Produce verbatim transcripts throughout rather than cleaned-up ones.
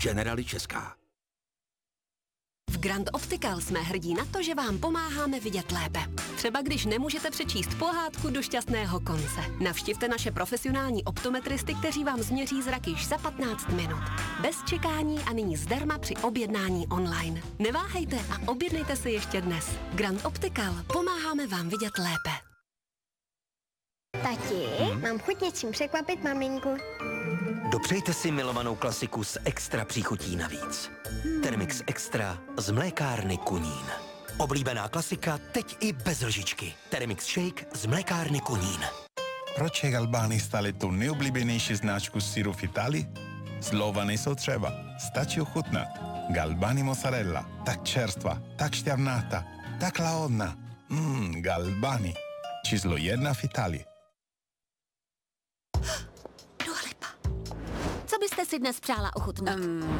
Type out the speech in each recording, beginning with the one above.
Generali Česká. V Grand Optical jsme hrdí na to, že vám pomáháme vidět lépe. Třeba když nemůžete přečíst pohádku do šťastného konce. Navštivte naše profesionální optometristy, kteří vám změří zrak již za patnáct minut. Bez čekání a nyní zdarma při objednání online. Neváhejte a objednejte si ještě dnes. Grand Optical. Pomáháme vám vidět lépe. Tati, hmm? mám chuť něčím překvapit maminku. Dopřejte si milovanou klasiku s extra příchutí navíc. Hmm. Thermix Extra z mlékárny Kunín. Oblíbená klasika teď i bez lžičky. Thermix Shake z mlékárny Kunín. Proč je Galbani stále tu nejoblíbenější značku syru v Itálii? Slova nejsou třeba, stačí ochutnat. Galbani mozzarella, tak čerstva, tak šťavnatá, tak lahodná. Mmm, Galbani. Číslo jedna v Itálii. Co byste si dnes přála ochutnat? Um,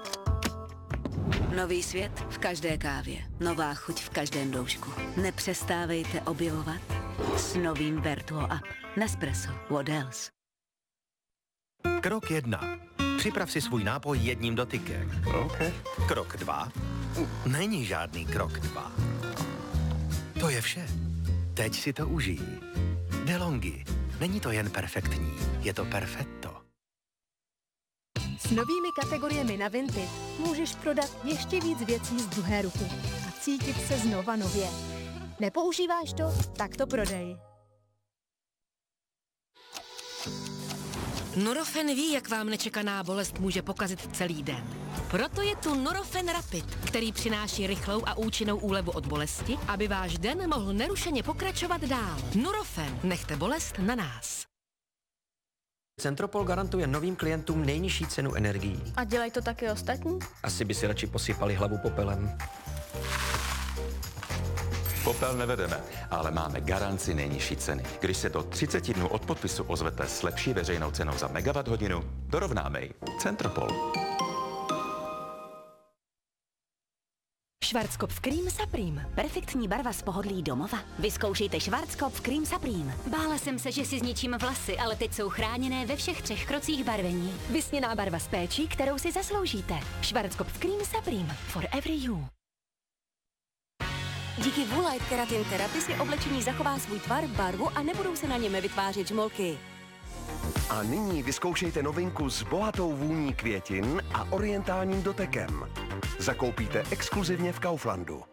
nový svět v každé kávě. Nová chuť v každém doušku. Nepřestávejte objevovat s novým Vertuo Up. Nespresso. What else? Krok jedna. Připrav si svůj nápoj jedním dotykem. Okay. Krok dva. Není žádný krok dva. To je vše. Teď si to užij. DeLonghi. Není to jen perfektní, je to perfetto. S novými kategoriemi na Vinted můžeš prodat ještě víc věcí z druhé ruky a cítit se znova nově. Nepoužíváš to? Tak to prodej. Nurofen ví, jak vám nečekaná bolest může pokazit celý den. Proto je tu Nurofen Rapid, který přináší rychlou a účinnou úlevu od bolesti, aby váš den mohl nerušeně pokračovat dál. Nurofen, nechte bolest na nás. Centropol garantuje novým klientům nejnižší cenu energií. A dělají to taky ostatní? Asi by si radši posypali hlavu popelem. Popel nevedeme, ale máme garanci nejnižší ceny. Když se do třiceti dnů od podpisu ozvete s lepší veřejnou cenou za megawatt hodinu, dorovnáme ji. Centropol. Schwarzkopf Cream Supreme. Perfektní barva z pohodlí domova. Vyzkoušejte Schwarzkopf Cream Supreme. Bála jsem se, že si zničím vlasy, ale teď jsou chráněné ve všech třech krocích barvení. Vysněná barva s péčí, kterou si zasloužíte. Schwarzkopf Cream Supreme. For every you. Díky Woolite Keratin Therapy si oblečení zachová svůj tvar, barvu a nebudou se na něm vytvářet žmolky. A nyní vyzkoušejte novinku s bohatou vůní květin a orientálním dotekem. Zakoupíte exkluzivně v Kauflandu.